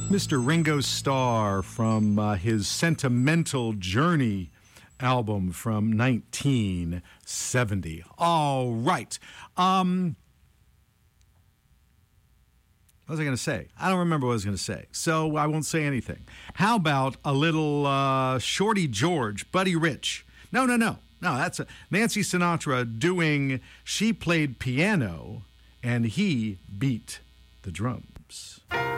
Mr. Ringo Starr from his Sentimental Journey album from 1970. All right. What was I going to say? I don't remember what I was going to say, so I won't say anything. How about a little Shorty George, Buddy Rich? No, that's Nancy Sinatra doing She Played Piano and He Beat the Drums.